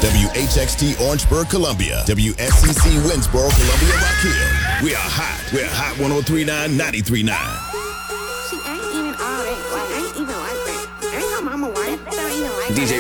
WHXT Orangeburg, Columbia. WSCC Winsboro, Columbia, Rock Hill. We are hot. We're Hot 103.9, 93.9.